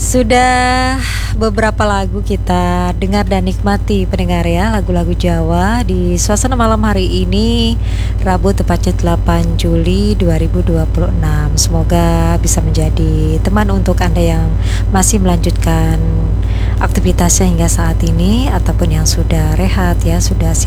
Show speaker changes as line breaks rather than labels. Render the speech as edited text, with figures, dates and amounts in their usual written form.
Sudah beberapa lagu kita dengar dan nikmati pendengar ya, lagu-lagu Jawa di suasana malam hari ini, Rabu tepatnya 8 Juli 2026. Semoga bisa menjadi teman untuk Anda yang masih melanjutkan aktivitasnya hingga saat ini ataupun yang sudah rehat ya, sudah